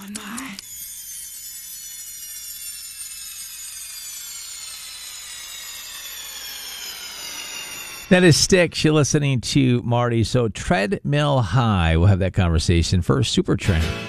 That is Styx. You're listening to Marty. So Treadmill High. We'll have that conversation for Supertrend.